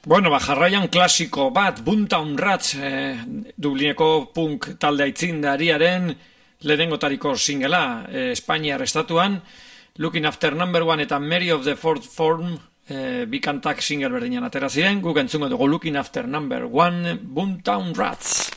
Bueno, jarraian klasiko bat, Boomtown Rats, Dublineko punk talde aitzindariaren lehenengotariko singela, Espainiar estatuan, Looking After Number One eta Mary of the Fourth Form, bi kantak single berdinan atera ziren, guk entzungo dugu Looking After Number One, Boomtown Rats.